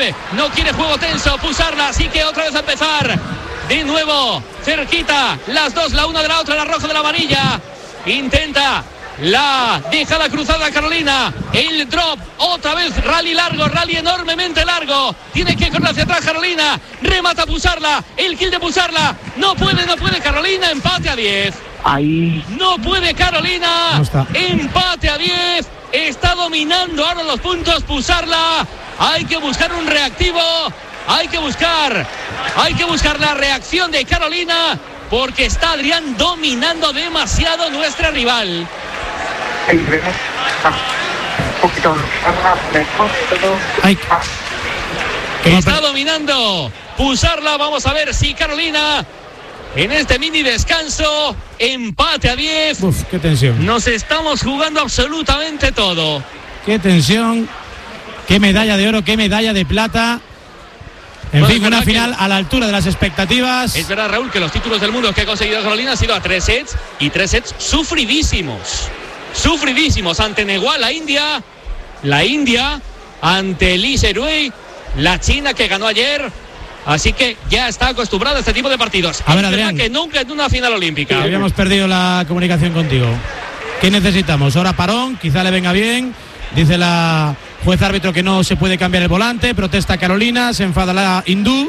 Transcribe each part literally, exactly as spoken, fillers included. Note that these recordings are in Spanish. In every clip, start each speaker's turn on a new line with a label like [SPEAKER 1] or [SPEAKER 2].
[SPEAKER 1] Reb no quiere juego tenso, Pusarla, así que otra vez a empezar. De nuevo, cerquita, las dos, la una de la otra, la roja de la amarilla. Intenta la deja la cruzada Carolina. El drop, otra vez rally largo, rally enormemente largo. Tiene que correr hacia atrás Carolina. Remata Pusarla, el kill de Pusarla. No puede, no puede Carolina, empate a diez.
[SPEAKER 2] Ahí.
[SPEAKER 1] No puede Carolina.
[SPEAKER 3] No
[SPEAKER 1] empate a diez. Está dominando ahora los puntos Pusarla. Hay que buscar un reactivo. Hay que buscar, hay que buscar la reacción de Carolina, porque está Adrián dominando demasiado nuestra rival.
[SPEAKER 3] Ay.
[SPEAKER 1] Está dominando Pusarla. Vamos a ver si Carolina en este mini descanso, empate a diez.
[SPEAKER 3] Uf, qué tensión.
[SPEAKER 1] Nos estamos jugando absolutamente todo.
[SPEAKER 3] Qué tensión, qué medalla de oro, qué medalla de plata. En
[SPEAKER 1] Bueno,
[SPEAKER 3] fin, una final
[SPEAKER 1] que...
[SPEAKER 3] a la altura de las expectativas.
[SPEAKER 1] Es verdad, Raúl, que los títulos del mundo que ha conseguido Carolina han sido a tres sets y tres sets sufridísimos. Sufridísimos ante Nehwal, la India. La India ante Lee Serui, la China que ganó ayer. Así que ya está acostumbrada a este tipo de partidos.
[SPEAKER 3] A ver,
[SPEAKER 1] es
[SPEAKER 3] Adrián,
[SPEAKER 1] que nunca en una final olímpica.
[SPEAKER 3] Habíamos perdido la comunicación contigo. ¿Qué necesitamos? Hora parón, quizá le venga bien. Dice la juez árbitro que no se puede cambiar el volante. Protesta Carolina, se enfada la hindú.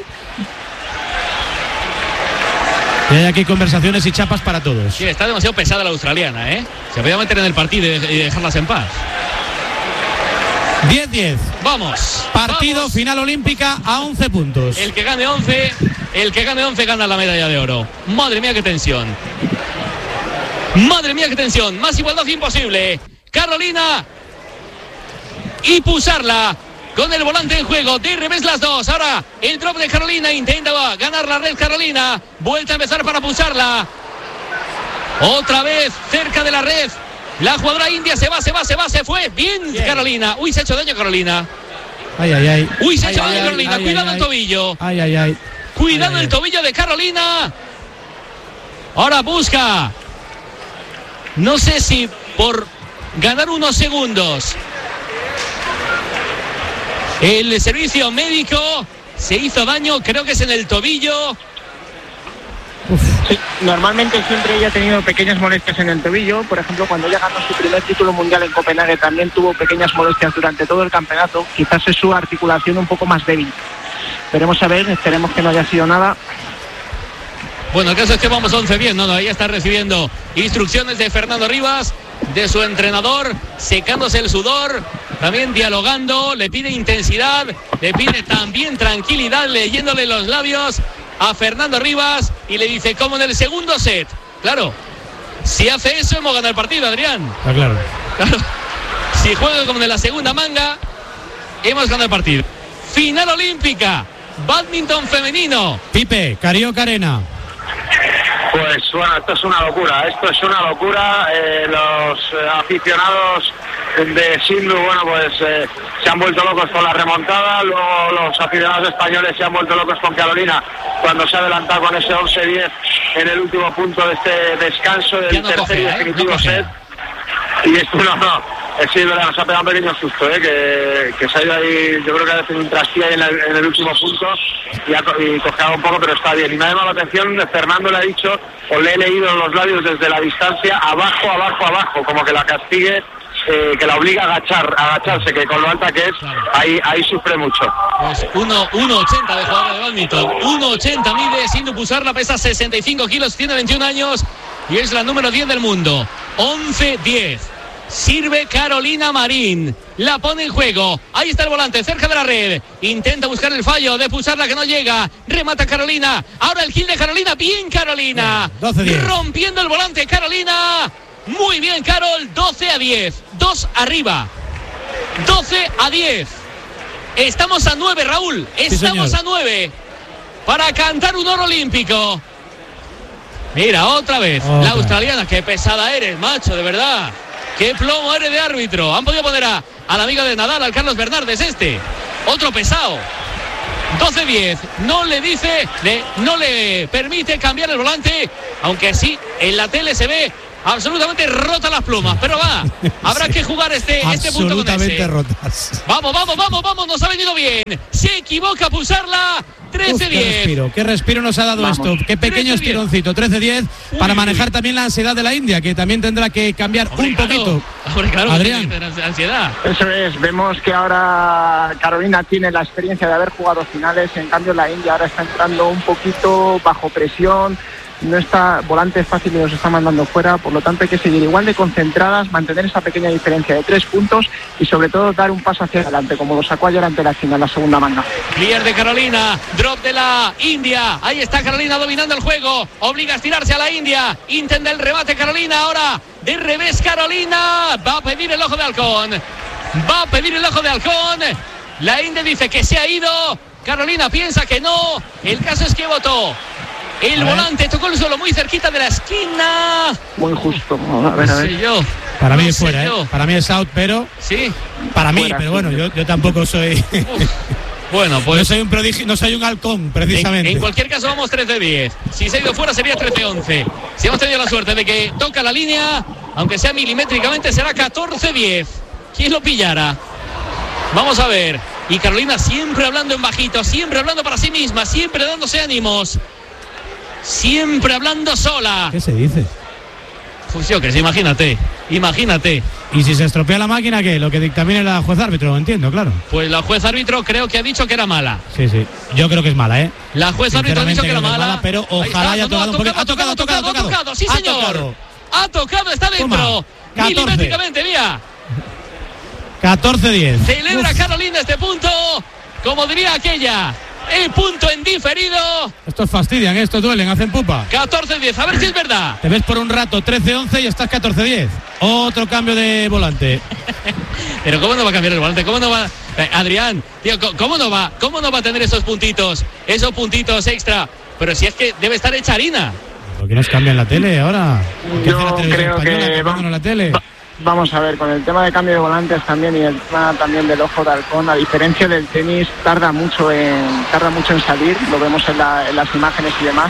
[SPEAKER 3] Y hay aquí conversaciones y chapas para todos.
[SPEAKER 1] Sí, está demasiado pesada la australiana, ¿eh? Se podía meter en el partido y dejarlas en paz.
[SPEAKER 3] diez diez.
[SPEAKER 1] Vamos.
[SPEAKER 3] Partido
[SPEAKER 1] vamos.
[SPEAKER 3] Final olímpica a once puntos.
[SPEAKER 1] El que gane once, el que gane once gana la medalla de oro. Madre mía, qué tensión. Madre mía, qué tensión. Más igualdad imposible. Carolina y Pusarla con el volante en juego. De revés las dos. Ahora el drop de Carolina. Intenta ganar la red Carolina. Vuelta a empezar para Pusarla. Otra vez cerca de la red. La jugadora india se va, se va, se va, se fue. Bien, Bien. Carolina. Uy, se ha hecho daño Carolina.
[SPEAKER 3] Ay, ay, ay.
[SPEAKER 1] Uy, se ha
[SPEAKER 3] ay,
[SPEAKER 1] hecho
[SPEAKER 3] ay,
[SPEAKER 1] daño
[SPEAKER 3] ay,
[SPEAKER 1] Carolina.
[SPEAKER 3] Ay,
[SPEAKER 1] Cuidado
[SPEAKER 3] ay,
[SPEAKER 1] el tobillo.
[SPEAKER 3] Ay, ay, ay.
[SPEAKER 1] Cuidado
[SPEAKER 3] ay, ay,
[SPEAKER 1] el tobillo de Carolina. Ahora busca. No sé si por ganar unos segundos. El servicio médico se hizo daño, creo que es en el tobillo.
[SPEAKER 2] Sí, normalmente siempre ella ha tenido pequeñas molestias en el tobillo. Por ejemplo, cuando ella ganó su primer título mundial en Copenhague también tuvo pequeñas molestias durante todo el campeonato. Quizás es su articulación un poco más débil. Veremos a ver, esperemos que no haya sido nada.
[SPEAKER 1] Bueno, el caso es que vamos once bien, no, no, ahí está recibiendo instrucciones de Fernando Rivas, de su entrenador, secándose el sudor, también dialogando, le pide intensidad, le pide también tranquilidad, leyéndole los labios a Fernando Rivas y le dice, como en el segundo set. Claro, si hace eso hemos ganado el partido, Adrián.
[SPEAKER 3] Está claro.
[SPEAKER 1] Claro, si juega como en la segunda manga, hemos ganado el partido. Final olímpica, bádminton femenino.
[SPEAKER 3] Pipe, Carioca Arena.
[SPEAKER 4] Pues bueno, esto es una locura, esto es una locura. Eh, los eh, aficionados de Sindhu, bueno, pues eh, se han vuelto locos con la remontada. Luego los aficionados españoles se han vuelto locos con Carolina cuando se ha adelantado con ese once diez en el último punto de este descanso del
[SPEAKER 1] no
[SPEAKER 4] tercer
[SPEAKER 1] coge,
[SPEAKER 4] y
[SPEAKER 1] ¿eh?
[SPEAKER 4] definitivo
[SPEAKER 1] no
[SPEAKER 4] set. Y esto no, no. Eh, sí, verdad, nos ha pegado un pequeño susto, ¿eh? que, que se ha ido ahí, yo creo que ha hecho un trastilla en, en el último punto y ha y cojeado un poco, pero está bien. Y me ha llamado la atención, Fernando le ha dicho, o le he leído en los labios desde la distancia, abajo, abajo, abajo, como que la castigue, eh, que la obliga a agachar, a agacharse, que con lo alta que es, ahí, ahí sufre mucho.
[SPEAKER 1] Pues uno ochenta de jugadora de bádminton, uno ochenta mide, Sindhu Pusarla, pesa sesenta y cinco kilos, tiene veintiún años y es la número diez del mundo. once diez. Sirve Carolina Marín, la pone en juego, ahí está el volante, cerca de la red, intenta buscar el fallo de Pusarla que no llega, remata Carolina, ahora el kill de Carolina, bien Carolina,
[SPEAKER 3] doce diez.
[SPEAKER 1] Rompiendo el volante Carolina, muy bien Carol, doce a diez, dos arriba, doce a diez, estamos a nueve Raúl, estamos
[SPEAKER 3] sí,
[SPEAKER 1] a nueve, para cantar un oro olímpico. Mira, otra vez, otra. La australiana, qué pesada eres, macho, de verdad. ¡Qué plomo eres de árbitro! Han podido poner a, al amigo de Nadal, al Carlos Bernardes, este. Otro pesado. doce diez. No le dice, le, no le permite cambiar el volante. Aunque sí, en la tele se ve absolutamente rota las plumas, pero va, habrá sí. que jugar este, este punto con ese.
[SPEAKER 3] Absolutamente rotas.
[SPEAKER 1] Vamos, vamos, vamos, vamos, nos ha venido bien. Se equivoca Pusarla, trece diez.
[SPEAKER 3] Qué respiro, qué respiro nos ha dado vamos. esto. Qué pequeño estironcito, trece diez, para manejar también la ansiedad de la India, que también tendrá que cambiar Hombre, un poquito.
[SPEAKER 1] Claro. Hombre, claro,
[SPEAKER 3] Adrián.
[SPEAKER 1] Ansiedad.
[SPEAKER 2] Eso es, vemos que ahora Carolina tiene la experiencia de haber jugado finales, en cambio la India ahora está entrando un poquito bajo presión. No está, volante es fácil y nos está mandando fuera, por lo tanto hay que seguir igual de concentradas, mantener esa pequeña diferencia de tres puntos y sobre todo dar un paso hacia adelante, como lo sacó ayer ante la China en la segunda manga.
[SPEAKER 1] Clear de Carolina, drop de la India, ahí está Carolina dominando el juego, obliga a estirarse a la India, intenta el remate Carolina, ahora de revés Carolina, va a pedir el ojo de halcón, va a pedir el ojo de halcón, la India dice que se ha ido, Carolina piensa que no, el caso es que votó. El volante tocó el suelo muy cerquita de la esquina.
[SPEAKER 2] Muy justo. A ver, a ver.
[SPEAKER 1] No sé yo.
[SPEAKER 3] Para
[SPEAKER 1] no
[SPEAKER 3] mí es fuera, ¿eh? Para mí es out, pero.
[SPEAKER 1] Sí.
[SPEAKER 3] Para mí,
[SPEAKER 2] fuera,
[SPEAKER 3] pero
[SPEAKER 2] sí,
[SPEAKER 3] bueno, yo, yo tampoco soy.
[SPEAKER 1] Bueno, pues.
[SPEAKER 3] No soy un prodigio, no soy un halcón, precisamente.
[SPEAKER 1] En, en cualquier caso, vamos trece diez. Si se ha ido fuera, sería trece once. Si hemos tenido la suerte de que toca la línea, aunque sea milimétricamente, será catorce diez. ¿Quién lo pillara? Vamos a ver. Y Carolina siempre hablando en bajito, siempre hablando para sí misma, siempre dándose ánimos. Siempre hablando sola.
[SPEAKER 3] ¿Qué se dice?
[SPEAKER 1] Pues yo que sí, imagínate, imagínate.
[SPEAKER 3] ¿Y si se estropea la máquina qué? Lo que dictamine la juez árbitro, lo entiendo, claro.
[SPEAKER 1] Pues la juez árbitro creo que ha dicho que era mala.
[SPEAKER 3] Sí, sí, yo creo que es mala, ¿eh?
[SPEAKER 1] La juez árbitro ha dicho que era mala,
[SPEAKER 3] mala, pero ojalá haya tocado un poquito.
[SPEAKER 1] Ha tocado, ha tocado, ha tocado, ha tocado, sí señor. Ha tocado, ha tocado está dentro. Milimétricamente, mira.
[SPEAKER 3] catorce diez.
[SPEAKER 1] Celebra Uf. Carolina este punto, como diría aquella. El punto en diferido.
[SPEAKER 3] Estos fastidian, estos duelen, hacen pupa.
[SPEAKER 1] catorce diez, a ver si es verdad.
[SPEAKER 3] Te ves por un rato trece once y estás catorce diez. Otro cambio de volante.
[SPEAKER 1] Pero ¿cómo no va a cambiar el volante? ¿Cómo no va? Eh, Adrián, tío, ¿cómo no va? ¿Cómo no va a tener esos puntitos? Esos puntitos extra. Pero si es que debe estar hecha harina.
[SPEAKER 3] ¿Por qué nos cambian la tele ahora?
[SPEAKER 2] Yo la creo que va,
[SPEAKER 3] la tele?
[SPEAKER 2] Va. Vamos a ver, con el tema de cambio de volantes también y el tema también del ojo de halcón, a diferencia del tenis, tarda mucho en tarda mucho en salir, lo vemos en, la, en las imágenes y demás,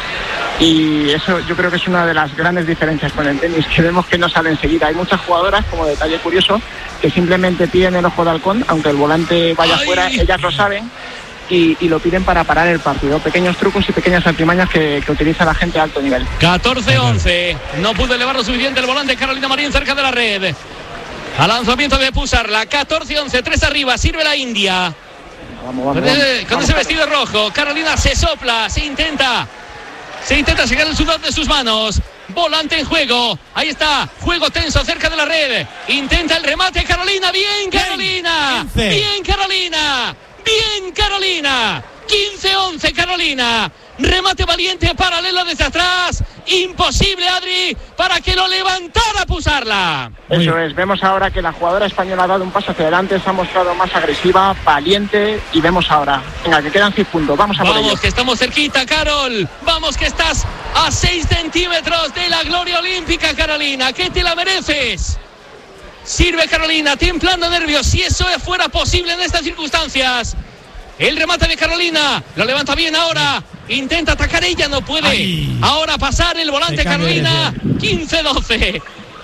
[SPEAKER 2] y eso yo creo que es una de las grandes diferencias con el tenis, que vemos que no sale enseguida. Hay muchas jugadoras, como detalle curioso, que simplemente piden el ojo de halcón, aunque el volante vaya afuera, ellas lo saben, y, y lo piden para parar el partido. Pequeños trucos y pequeñas artimañas que, que utiliza la gente a alto nivel.
[SPEAKER 1] catorce once. No pudo elevar lo suficiente el volante Carolina Marín cerca de la red. Al lanzamiento de Pusarla. catorce once. tres arriba. Sirve la India.
[SPEAKER 2] Vamos, vamos,
[SPEAKER 1] con ese,
[SPEAKER 2] vamos,
[SPEAKER 1] con
[SPEAKER 2] vamos,
[SPEAKER 1] ese vestido rojo. Carolina se sopla. Se intenta. Se intenta sacar el sudor de sus manos. Volante en juego. Ahí está. Juego tenso cerca de la red. Intenta el remate Carolina. Bien Carolina. Bien, bien Carolina. Bien Carolina, quince once Carolina, remate valiente paralelo desde atrás, imposible Adri para que lo levantara Pusarla.
[SPEAKER 2] Eso es, vemos ahora que la jugadora española ha dado un paso hacia adelante, se ha mostrado más agresiva, valiente y vemos ahora, venga que quedan seis puntos, vamos a por
[SPEAKER 1] Vamos
[SPEAKER 2] ello.
[SPEAKER 1] Que estamos cerquita Carol, vamos que estás a seis centímetros de la gloria olímpica Carolina, que te la mereces. Sirve Carolina, templando nervios, si eso fuera posible en estas circunstancias. El remate de Carolina, lo levanta bien ahora, intenta atacar ella, no puede. Ay. Ahora pasar el volante Carolina, quince doce.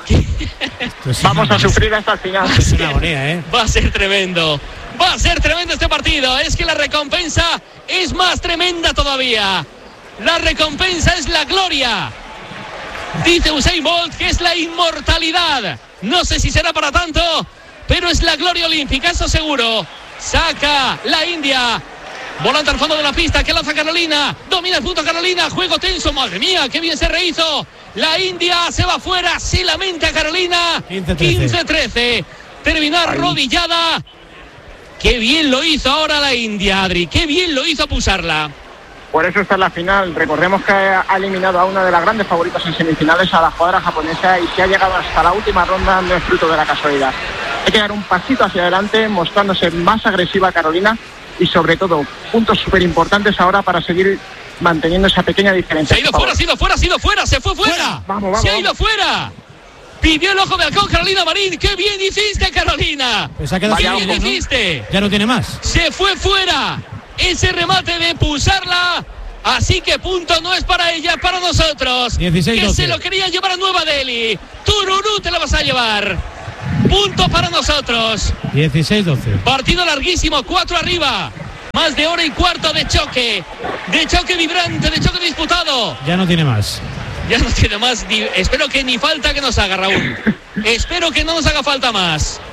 [SPEAKER 2] Vamos a sufrir hasta el final.
[SPEAKER 3] Es una agonía, ¿eh?
[SPEAKER 1] Va a ser tremendo, va a ser tremendo este partido. Es que la recompensa es más tremenda todavía. La recompensa es la gloria. Dice Usain Bolt que es la inmortalidad. No sé si será para tanto, pero es la gloria olímpica, eso seguro. Saca la India. Volante al fondo de la pista que lanza Carolina. Domina el punto Carolina. Juego tenso. Madre mía, qué bien se rehizo. La India se va fuera. Se lamenta Carolina. quince trece. Terminó arrodillada. Qué bien lo hizo ahora la India, Adri. Qué bien lo hizo Pusarla.
[SPEAKER 2] Por eso está en la final. Recordemos que ha eliminado a una de las grandes favoritas en semifinales, a la jugadora japonesa, y si ha llegado hasta la última ronda no es fruto de la casualidad. Hay que dar un pasito hacia adelante, mostrándose más agresiva Carolina y sobre todo puntos súper importantes ahora para seguir manteniendo esa pequeña diferencia.
[SPEAKER 1] Se ha ido fuera, se ha ido fuera, se ha ido fuera, se fue fuera. fuera.
[SPEAKER 2] Vamos, vamos,
[SPEAKER 1] se ha ido fuera. Pidió el ojo de halcón Carolina Marín. ¡Qué bien hiciste, Carolina!
[SPEAKER 3] Pues ha quedado
[SPEAKER 1] ¡Qué
[SPEAKER 3] bien,
[SPEAKER 1] bien hiciste!
[SPEAKER 3] ¿no? Ya no tiene más.
[SPEAKER 1] Se fue fuera. Ese remate de Pusarla. Así que punto no es para ella, es para nosotros.
[SPEAKER 3] dieciséis,
[SPEAKER 1] que
[SPEAKER 3] doce.
[SPEAKER 1] Se lo quería llevar a Nueva Delhi. Tururú te la vas a llevar. Punto para nosotros.
[SPEAKER 3] dieciséis doce.
[SPEAKER 1] Partido larguísimo, cuatro arriba. Más de hora y cuarto de choque. De choque vibrante, de choque disputado.
[SPEAKER 3] Ya no tiene más.
[SPEAKER 1] Ya no tiene más. Ni, espero que ni falta que nos haga, Raúl. Espero que no nos haga falta más.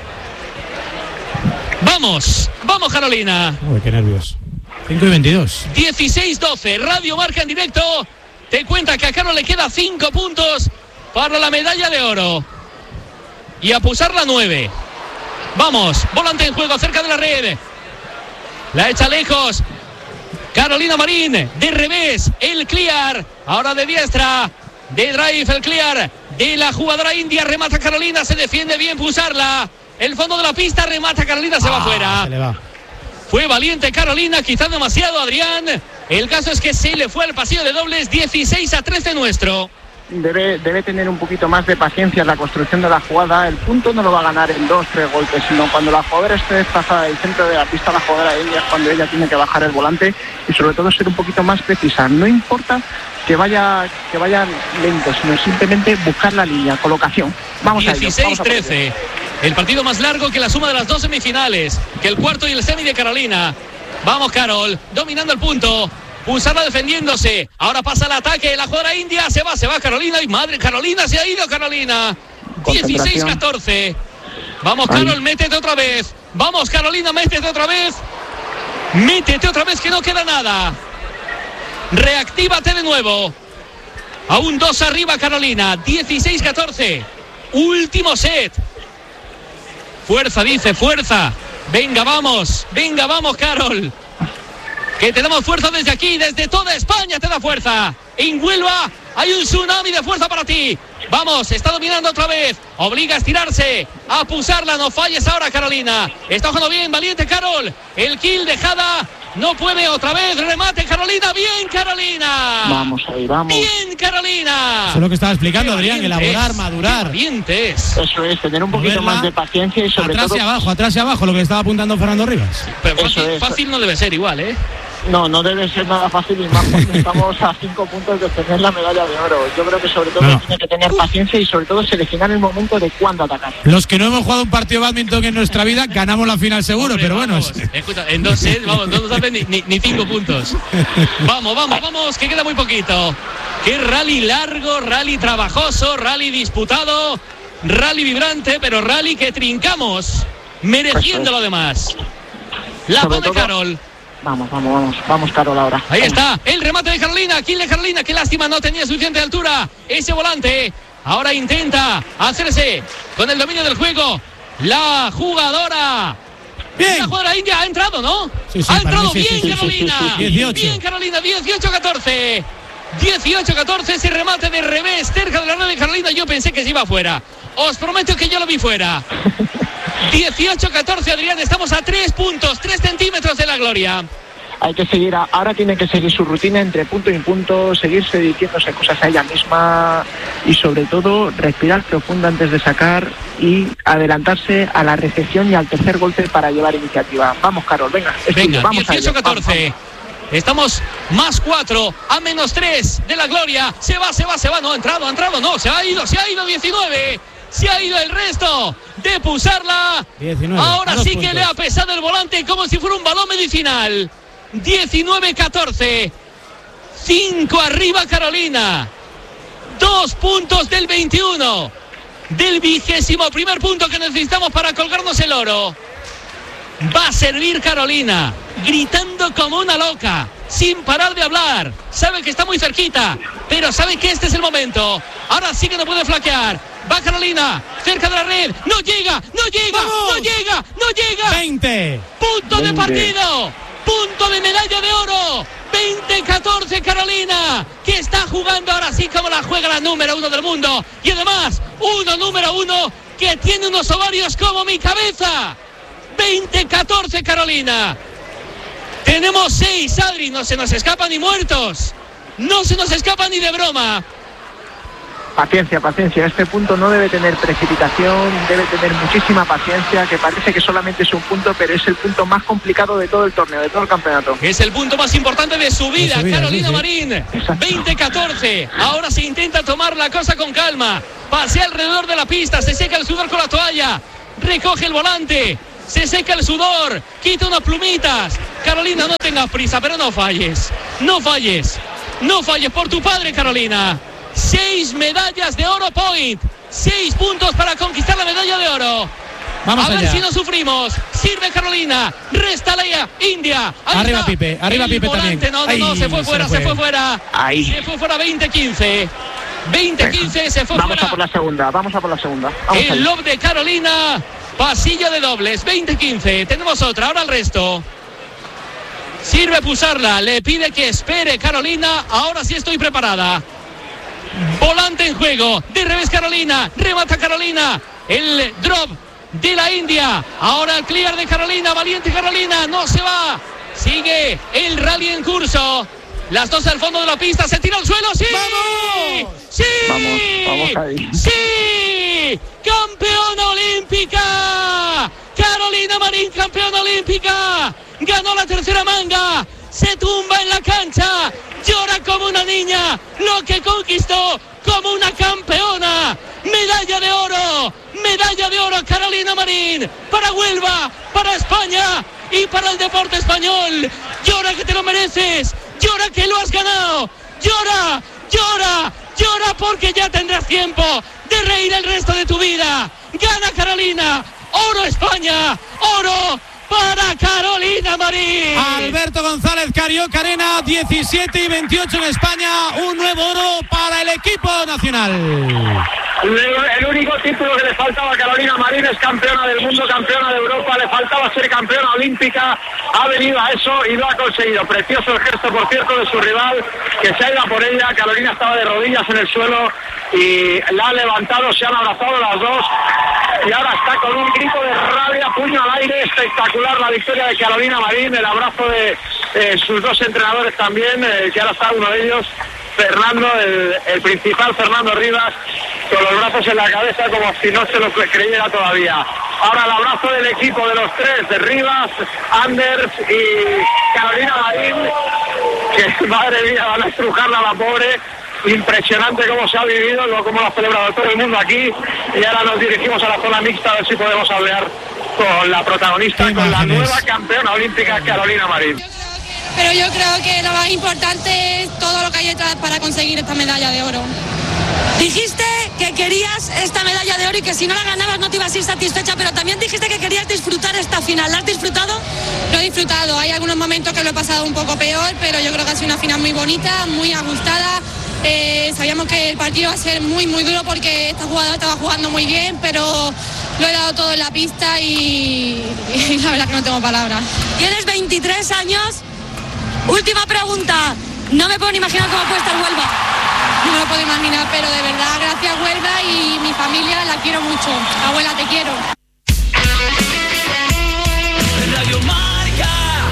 [SPEAKER 1] Vamos, vamos, Carolina.
[SPEAKER 3] Uy, qué nervios. cinco y veintidós.
[SPEAKER 1] dieciséis doce. Radio Marca en directo. Te cuenta que a Carol le queda cinco puntos para la medalla de oro. Y a Pusarla nueve. Vamos, volante en juego cerca de la red. La echa lejos Carolina Marín, de revés el clear, ahora de diestra, de drive el clear de la jugadora india, remata Carolina, se defiende bien Pusarla, el fondo de la pista, remata Carolina, se
[SPEAKER 3] ah,
[SPEAKER 1] va fuera.
[SPEAKER 3] Se le va.
[SPEAKER 1] Fue valiente Carolina, quizás demasiado Adrián, el caso es que se le fue al pasillo de dobles, dieciséis a trece nuestro.
[SPEAKER 2] Debe, debe tener un poquito más de paciencia en la construcción de la jugada. El punto no lo va a ganar en dos, tres golpes, sino cuando la jugadora esté desplazada del centro de la pista, la jugadora de ella es cuando ella tiene que bajar el volante y sobre todo ser un poquito más precisa. No importa que vaya que vaya lento, sino simplemente buscar la línea, colocación. Vamos a ello.
[SPEAKER 1] dieciséis trece. El partido más largo que la suma de las dos semifinales, que el cuarto y el semi de Carolina. Vamos, Carol, dominando el punto. Pusarla defendiéndose. Ahora pasa el ataque. La jugadora india se va, se va Carolina. Y madre, Carolina se ha ido, Carolina. dieciséis catorce. Vamos, Carol, Ay. métete otra vez. Vamos, Carolina, métete otra vez. Métete otra vez que no queda nada. Reactívate de nuevo. Aún dos arriba, Carolina. dieciséis catorce. Último set. Fuerza, dice, fuerza. Venga, vamos. Venga, vamos, Carol. Que te damos fuerza desde aquí, desde toda España te da fuerza. En Huelva hay un tsunami de fuerza para ti. Vamos, está dominando otra vez. Obliga a estirarse, a Pusarla. No falles ahora, Carolina. Está jugando bien, valiente Carol. El kill dejada. No puede otra vez. Remate, Carolina. Bien, Carolina.
[SPEAKER 2] Vamos ahí, vamos.
[SPEAKER 1] Bien, Carolina.
[SPEAKER 3] Eso es lo que estaba explicando Adrián, elaborar, madurar.
[SPEAKER 1] Valientes.
[SPEAKER 2] Eso es, tener un poquito
[SPEAKER 3] Moverla,
[SPEAKER 2] más de paciencia y sobre
[SPEAKER 3] atrás
[SPEAKER 2] todo...
[SPEAKER 3] y abajo, atrás y abajo, lo que le estaba apuntando Fernando Rivas.
[SPEAKER 1] Pero fácil,
[SPEAKER 2] es.
[SPEAKER 1] fácil no debe ser igual, ¿eh?
[SPEAKER 2] No, no debe ser nada fácil y más porque estamos a cinco puntos de obtener la medalla de oro. Yo creo que sobre todo no. tiene que tener paciencia y sobre todo seleccionar el momento de cuándo atacar.
[SPEAKER 3] Los que no hemos jugado un partido de bádminton en nuestra vida ganamos la final seguro,
[SPEAKER 1] Hombre,
[SPEAKER 3] pero
[SPEAKER 1] vamos,
[SPEAKER 3] bueno.
[SPEAKER 1] Escucha, en dos sets, vamos, no nos hacen ni, ni, ni cinco puntos. Vamos, vamos, vamos, que queda muy poquito. Qué rally largo, rally trabajoso, rally disputado, rally vibrante, pero rally que trincamos, mereciendo lo demás. La
[SPEAKER 2] sobre
[SPEAKER 1] pone
[SPEAKER 2] todo,
[SPEAKER 1] Carol.
[SPEAKER 2] Vamos, vamos, vamos, vamos Carol ahora.
[SPEAKER 1] Ahí
[SPEAKER 2] vamos.
[SPEAKER 1] está, el remate de Carolina, kill de Carolina, qué lástima, no tenía suficiente altura ese volante. Ahora intenta hacerse con el dominio del juego la jugadora.
[SPEAKER 3] Bien.
[SPEAKER 1] La jugadora india ha entrado, ¿no?
[SPEAKER 3] Sí, sí,
[SPEAKER 1] ha entrado
[SPEAKER 3] sí,
[SPEAKER 1] bien,
[SPEAKER 3] sí, sí,
[SPEAKER 1] Carolina.
[SPEAKER 3] sí, sí, sí. dieciocho.
[SPEAKER 1] Bien, Carolina, dieciocho catorce. dieciocho catorce, ese remate de revés cerca de la red de Carolina. Yo pensé que se iba fuera. Os prometo que yo lo vi fuera. dieciocho catorce, Adrián, estamos a tres puntos, tres centímetros de la gloria.
[SPEAKER 2] Hay que seguir, a, ahora tiene que seguir su rutina entre punto y punto, seguirse diciéndose cosas a ella misma y sobre todo respirar profundo antes de sacar y adelantarse a la recepción y al tercer golpe para llevar iniciativa. Vamos, Carol, venga.
[SPEAKER 1] Venga,
[SPEAKER 2] vamos
[SPEAKER 1] dieciocho catorce. Estamos más cuatro a menos tres de la gloria. Se va, se va, se va. No, ha entrado, ha entrado, no. Se ha ido, se ha ido diecinueve. Se ha ido el resto de Pusarla.
[SPEAKER 3] diecinueve,
[SPEAKER 1] ahora sí
[SPEAKER 3] puntos.
[SPEAKER 1] que le ha pesado el volante como si fuera un balón medicinal. diecinueve catorce. cinco arriba Carolina. Dos puntos del veintiuno. Del vigésimo primer punto que necesitamos para colgarnos el oro. Va a servir Carolina, gritando como una loca, sin parar de hablar. Sabe que está muy cerquita, pero sabe que este es el momento. Ahora sí que no puede flaquear. Va Carolina, cerca de la red. No llega, no llega,
[SPEAKER 3] ¡Vamos!
[SPEAKER 1] no llega, no llega.
[SPEAKER 3] veinte.
[SPEAKER 1] Punto de
[SPEAKER 2] veinte.
[SPEAKER 1] partido. Punto de medalla de oro. veinte catorce Carolina, que está jugando ahora sí como la juega la número uno del mundo. Y además, uno número uno que tiene unos ovarios como mi cabeza. veinte catorce Carolina. Tenemos seis, Adri, no se nos escapan ni muertos. No se nos escapa ni de broma.
[SPEAKER 2] Paciencia, paciencia. Este punto no debe tener precipitación, debe tener muchísima paciencia, que parece que solamente es un punto, pero es el punto más complicado de todo el torneo, de todo el campeonato.
[SPEAKER 1] Es el punto más importante de su vida, de su vida Carolina sí, sí. Marín. veinte catorce. Ahora se intenta tomar la cosa con calma. Pasea alrededor de la pista, se seca el sudor con la toalla, recoge el volante, se seca el sudor, quita unas plumitas. Carolina, no tengas prisa, pero no falles. No falles. No falles por tu padre, Carolina. Seis medallas de oro point. Seis puntos para conquistar la medalla de oro.
[SPEAKER 3] Vamos
[SPEAKER 1] a
[SPEAKER 3] allá.
[SPEAKER 1] ver si no sufrimos. Sirve Carolina. Resta la India. Ahí
[SPEAKER 3] arriba
[SPEAKER 1] está.
[SPEAKER 3] Pipe. Arriba
[SPEAKER 1] el
[SPEAKER 3] Pipe
[SPEAKER 1] volante.
[SPEAKER 3] también.
[SPEAKER 1] No, no,
[SPEAKER 3] Ay,
[SPEAKER 1] no. Se fue
[SPEAKER 3] se
[SPEAKER 1] fuera.
[SPEAKER 3] fue.
[SPEAKER 1] Se fue fuera.
[SPEAKER 2] Ahí.
[SPEAKER 1] Se fue fuera veinte quince. veinte quince. Se fue
[SPEAKER 2] vamos
[SPEAKER 1] fuera.
[SPEAKER 2] a por la segunda. Vamos a por la segunda. Vamos
[SPEAKER 1] el lob de Carolina. Pasillo de dobles. veinte quince. Tenemos otra. Ahora el resto. Sirve Pusarla. Le pide que espere Carolina. Ahora sí estoy preparada. Volante en juego, de revés Carolina, remata Carolina, el drop de la India, ahora el clear de Carolina, valiente Carolina, no se va, sigue el rally en curso, las dos al fondo de la pista, se tira al suelo, ¡sí!
[SPEAKER 3] ¡Vamos!
[SPEAKER 1] ¡Sí!
[SPEAKER 2] Vamos, vamos ahí.
[SPEAKER 1] ¡Sí! ¡Campeona olímpica! Carolina Marín, campeona olímpica, ganó la tercera manga, se tumba en la cancha, llora como una niña, lo que conquistó como una campeona. Medalla de oro, medalla de oro Carolina Marín, para Huelva, para España y para el deporte español. Llora que te lo mereces, llora que lo has ganado, llora, llora, llora porque ya tendrás tiempo de reír el resto de tu vida. Gana Carolina, oro España, oro para Carolina Marín.
[SPEAKER 3] Alberto González, Carioca Arena, diecisiete y veintiocho en España, un nuevo oro para el equipo nacional.
[SPEAKER 4] El, el único título que le faltaba a Carolina Marín es campeona del mundo, campeona de Europa, le faltaba ser campeona olímpica, ha venido a eso y lo ha conseguido. Precioso el gesto, por cierto, de su rival, que se ha ido por ella. Carolina estaba de rodillas en el suelo y la han levantado, se han abrazado las dos y ahora está con un grito de rabia, puño al aire. Espectacular la victoria de Carolina Marín, el abrazo de eh, sus dos entrenadores también, eh, que ahora está uno de ellos, Fernando, el, el principal, Fernando Rivas, con los brazos en la cabeza como si no se lo creyera todavía. Ahora el abrazo del equipo de los tres, de Rivas, Anders y Carolina Marín, que madre mía, van a estrujarla a la pobre. Impresionante cómo se ha vivido, cómo lo ha celebrado todo el mundo aquí. Y ahora nos dirigimos a la zona mixta a ver si podemos hablar con la protagonista, con la nueva campeona olímpica Carolina Marín.
[SPEAKER 5] Pero yo creo que lo más importante es todo lo que hay detrás para conseguir esta medalla de oro. Dijiste que querías esta medalla de oro y que si no la ganabas no te ibas a ir satisfecha, pero también dijiste que querías disfrutar esta final. ¿La has disfrutado?
[SPEAKER 6] Lo he disfrutado, hay algunos momentos que lo he pasado un poco peor, pero yo creo que ha sido una final muy bonita, muy ajustada. Eh, sabíamos que el partido iba a ser muy muy duro porque esta jugadora estaba jugando muy bien, pero lo he dado todo en la pista y, y la verdad que no tengo palabras.
[SPEAKER 5] Tienes veintitrés años. Última pregunta. No me puedo ni imaginar cómo puede estar Huelva.
[SPEAKER 6] No me lo puedo imaginar, pero de verdad, gracias Huelva y mi familia, la quiero mucho. Abuela, te quiero.
[SPEAKER 7] Radio Marca.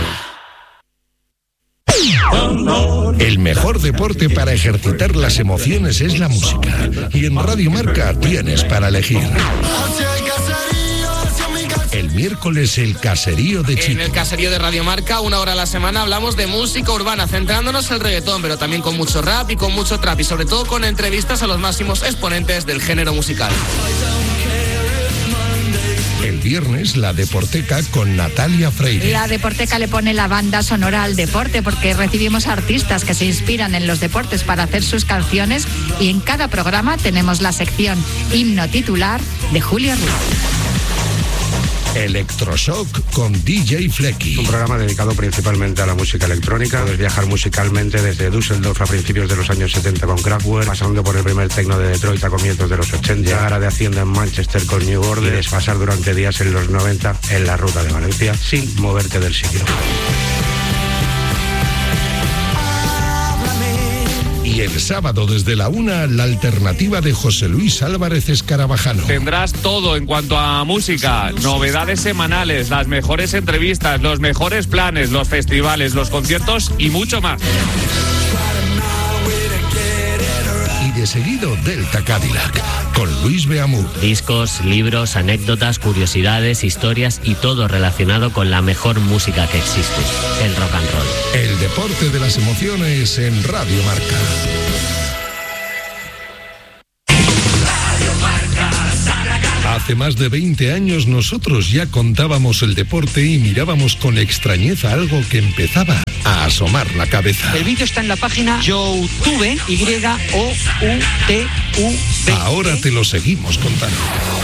[SPEAKER 8] El mejor deporte para ejercitar las emociones es la música. Y en Radio Marca tienes para elegir. El miércoles el caserío de Chico.
[SPEAKER 9] En el caserío de Radio Marca, una hora a la semana, hablamos de música urbana, centrándonos en el reggaetón, pero también con mucho rap y con mucho trap, y sobre todo con entrevistas a los máximos exponentes del género musical.
[SPEAKER 8] El viernes la Deporteca con Natalia Freire.
[SPEAKER 10] La Deporteca le pone la banda sonora al deporte porque recibimos artistas que se inspiran en los deportes para hacer sus canciones, y en cada programa tenemos la sección Himno Titular de Julio Ruiz.
[SPEAKER 8] Electroshock con D J Flecky.
[SPEAKER 11] Un programa dedicado principalmente a la música electrónica. Puedes viajar musicalmente desde Düsseldorf a principios de los años setenta con Kraftwerk, pasando por el primer techno de Detroit a comienzos de los ochenta, llegar a de Hacienda en Manchester con New Order y desfasar durante días en los noventa en la ruta de Valencia sin moverte del sitio.
[SPEAKER 8] Y el sábado desde la una, la alternativa de José Luis Álvarez Escarabajano.
[SPEAKER 12] Tendrás todo en cuanto a música, novedades semanales, las mejores entrevistas, los mejores planes, los festivales, los conciertos y mucho más.
[SPEAKER 8] Y Acte seguido Delta Cadillac, con Luis Beamur.
[SPEAKER 13] Discos, libros, anécdotas, curiosidades, historias y todo relacionado con la mejor música que existe, el rock and roll.
[SPEAKER 8] El deporte de las emociones en Radio Marca. Hace más de veinte años nosotros ya contábamos el deporte y mirábamos con extrañeza algo que empezaba a asomar la cabeza.
[SPEAKER 14] El vídeo está en la página YouTube, Y O U T U B.
[SPEAKER 8] Ahora te lo seguimos contando.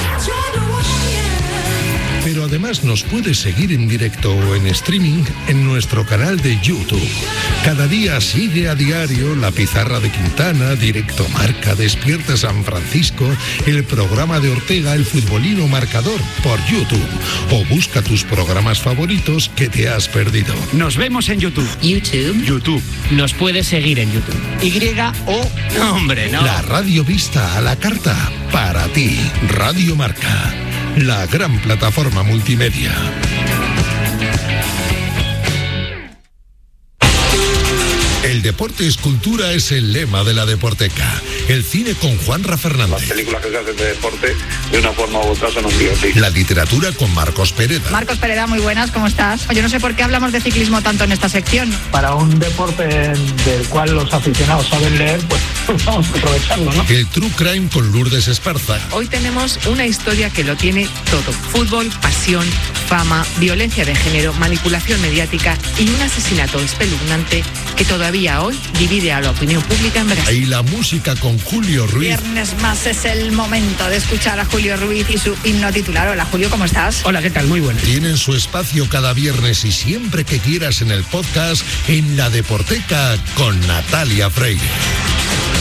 [SPEAKER 8] Pero además nos puedes seguir en directo o en streaming en nuestro canal de YouTube. Cada día sigue a diario La Pizarra de Quintana, Directo Marca, Despierta San Francisco, el programa de Ortega, El Futbolino Marcador, por YouTube. O busca tus programas favoritos que te has perdido.
[SPEAKER 14] Nos vemos en YouTube.
[SPEAKER 13] YouTube.
[SPEAKER 8] YouTube.
[SPEAKER 13] Nos puedes seguir en YouTube.
[SPEAKER 14] Y O...
[SPEAKER 13] No, hombre, no.
[SPEAKER 8] La radio vista a la carta para ti. Radio Marca. La gran plataforma multimedia. El deporte es cultura es el lema de la Deporteca. El cine con Juanra Fernández.
[SPEAKER 15] Las películas que se hacen de deporte de una forma u otra son un biopic.
[SPEAKER 8] La literatura con Marcos Pereda.
[SPEAKER 10] Marcos Pereda, muy buenas, ¿cómo estás? Yo no sé por qué hablamos de ciclismo tanto en esta sección.
[SPEAKER 2] Para un deporte del cual los aficionados saben leer, pues vamos a aprovecharlo, ¿no?
[SPEAKER 8] El True Crime con Lourdes Esparza.
[SPEAKER 16] Hoy tenemos una historia que lo tiene todo. Fútbol, pasión, fama, violencia de género, manipulación mediática y un asesinato espeluznante que todavía hoy divide a la opinión pública en Brasil.
[SPEAKER 8] Y la música con Julio Ruiz.
[SPEAKER 10] Viernes más es el momento de escuchar a Julio Ruiz y su himno titular. Hola Julio, ¿cómo estás?
[SPEAKER 14] Hola, ¿qué tal? Muy buenas.
[SPEAKER 8] Tienen su espacio cada viernes y siempre que quieras en el podcast en La Deporteca con Natalia Freire.